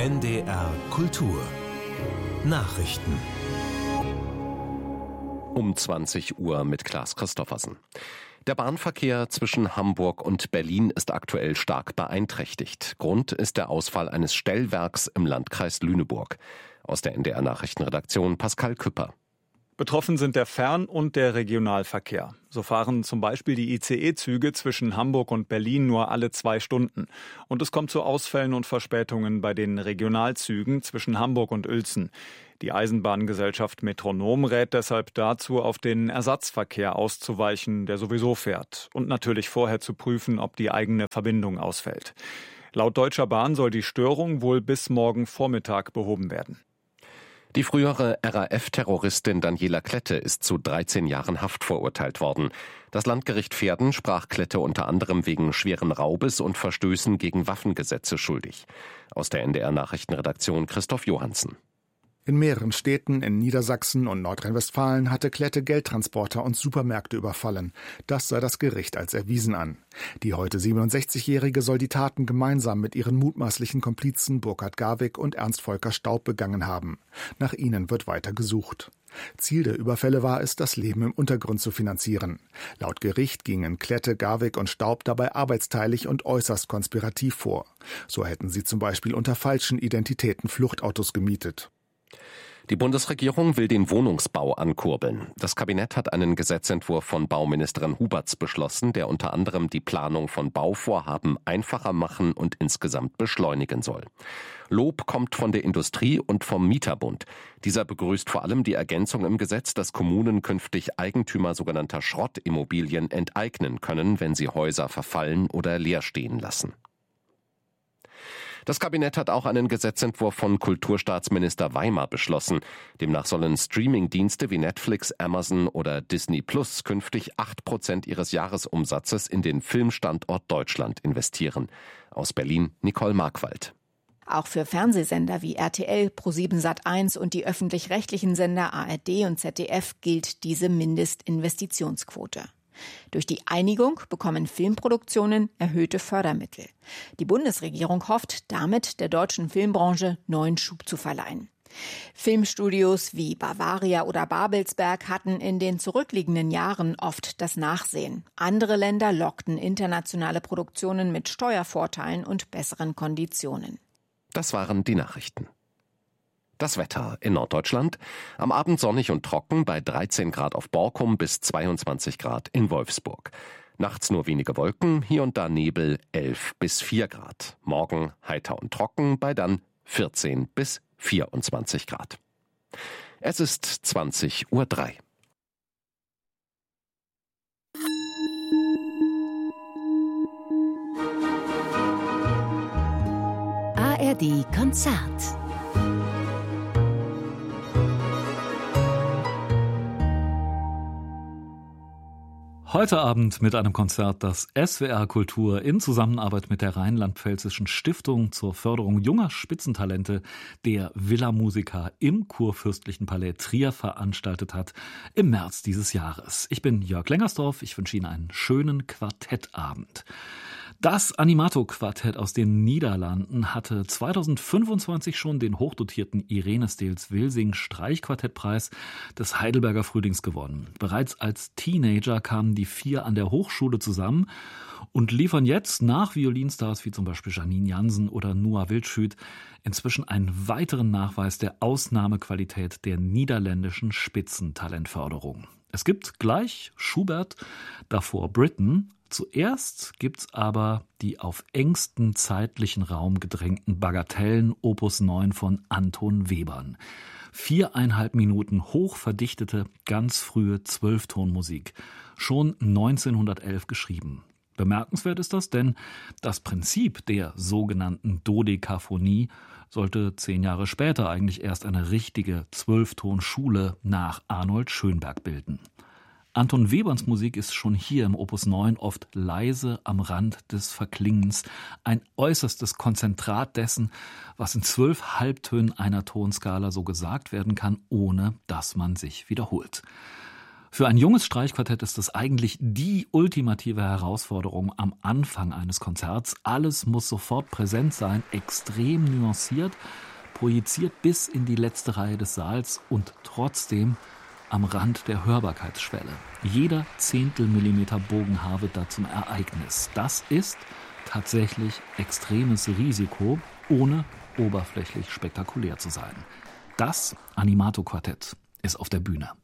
NDR Kultur Nachrichten um 20 Uhr mit Klaas Christoffersen. Der Bahnverkehr zwischen Hamburg und Berlin ist aktuell stark beeinträchtigt. Grund ist der Ausfall eines Stellwerks im Landkreis Lüneburg. Aus der NDR Nachrichtenredaktion Pascal Küpper. Betroffen sind der Fern- und der Regionalverkehr. So fahren zum Beispiel die ICE-Züge zwischen Hamburg und Berlin nur alle 2 Stunden. Und es kommt zu Ausfällen und Verspätungen bei den Regionalzügen zwischen Hamburg und Uelzen. Die Eisenbahngesellschaft Metronom rät deshalb dazu, auf den Ersatzverkehr auszuweichen, der sowieso fährt. Und natürlich vorher zu prüfen, ob die eigene Verbindung ausfällt. Laut Deutscher Bahn soll die Störung wohl bis morgen Vormittag behoben werden. Die frühere RAF-Terroristin Daniela Klette ist zu 13 Jahren Haft verurteilt worden. Das Landgericht Verden sprach Klette unter anderem wegen schweren Raubes und Verstößen gegen Waffengesetze schuldig. Aus der NDR Nachrichtenredaktion Christoph Johansen. In mehreren Städten in Niedersachsen und Nordrhein-Westfalen hatte Klette Geldtransporter und Supermärkte überfallen. Das sah das Gericht als erwiesen an. Die heute 67-Jährige soll die Taten gemeinsam mit ihren mutmaßlichen Komplizen Burkhard Garwig und Ernst Volker Staub begangen haben. Nach ihnen wird weiter gesucht. Ziel der Überfälle war es, das Leben im Untergrund zu finanzieren. Laut Gericht gingen Klette, Garwig und Staub dabei arbeitsteilig und äußerst konspirativ vor. So hätten sie zum Beispiel unter falschen Identitäten Fluchtautos gemietet. Die Bundesregierung will den Wohnungsbau ankurbeln. Das Kabinett hat einen Gesetzentwurf von Bauministerin Huberts beschlossen, der unter anderem die Planung von Bauvorhaben einfacher machen und insgesamt beschleunigen soll. Lob kommt von der Industrie und vom Mieterbund. Dieser begrüßt vor allem die Ergänzung im Gesetz, dass Kommunen künftig Eigentümer sogenannter Schrottimmobilien enteignen können, wenn sie Häuser verfallen oder leer stehen lassen. Das Kabinett hat auch einen Gesetzentwurf von Kulturstaatsminister Weimer beschlossen. Demnach sollen Streamingdienste wie Netflix, Amazon oder Disney Plus künftig 8% ihres Jahresumsatzes in den Filmstandort Deutschland investieren. Aus Berlin Nicole Markwald. Auch für Fernsehsender wie RTL, ProSieben Sat.1 und die öffentlich-rechtlichen Sender ARD und ZDF gilt diese Mindestinvestitionsquote. Durch die Einigung bekommen Filmproduktionen erhöhte Fördermittel. Die Bundesregierung hofft, damit der deutschen Filmbranche neuen Schub zu verleihen. Filmstudios wie Bavaria oder Babelsberg hatten in den zurückliegenden Jahren oft das Nachsehen. Andere Länder lockten internationale Produktionen mit Steuervorteilen und besseren Konditionen. Das waren die Nachrichten. Das Wetter in Norddeutschland. Am Abend sonnig und trocken bei 13 Grad auf Borkum bis 22 Grad in Wolfsburg. Nachts nur wenige Wolken, hier und da Nebel 11 bis 4 Grad. Morgen heiter und trocken bei dann 14 bis 24 Grad. Es ist 20:03 Uhr. ARD Konzert. Heute Abend mit einem Konzert, das SWR Kultur in Zusammenarbeit mit der Rheinland-Pfälzischen Stiftung zur Förderung junger Spitzentalente der Villa Musica im Kurfürstlichen Palais Trier veranstaltet hat im März dieses Jahres. Ich bin Jörg Lengersdorf, ich wünsche Ihnen einen schönen Quartettabend. Das Animato-Quartett aus den Niederlanden hatte 2025 schon den hochdotierten Irene Steels-Wilsing-Streichquartettpreis des Heidelberger Frühlings gewonnen. Bereits als Teenager kamen die 4 an der Hochschule zusammen und liefern jetzt nach Violinstars wie zum Beispiel Janine Jansen oder Noah Wildschüt inzwischen einen weiteren Nachweis der Ausnahmequalität der niederländischen Spitzentalentförderung. Es gibt gleich Schubert, davor Britten. Zuerst gibt's aber die auf engsten zeitlichen Raum gedrängten Bagatellen Opus 9 von Anton Webern. 4,5 Minuten hochverdichtete, ganz frühe 12-Ton-Musik. Schon 1911 geschrieben. Bemerkenswert ist das, denn das Prinzip der sogenannten Dodekaphonie sollte 10 Jahre später eigentlich erst eine richtige 12-Ton-Schule nach Arnold Schönberg bilden. Anton Weberns Musik ist schon hier im Opus 9 oft leise am Rand des Verklingens, ein äußerstes Konzentrat dessen, was in 12 Halbtönen einer Tonskala so gesagt werden kann, ohne dass man sich wiederholt. Für ein junges Streichquartett ist es eigentlich die ultimative Herausforderung am Anfang eines Konzerts. Alles muss sofort präsent sein, extrem nuanciert, projiziert bis in die letzte Reihe des Saals und trotzdem am Rand der Hörbarkeitsschwelle. Jeder Zehntelmillimeter Bogenhaar wird da zum Ereignis. Das ist tatsächlich extremes Risiko, ohne oberflächlich spektakulär zu sein. Das Animato-Quartett ist auf der Bühne.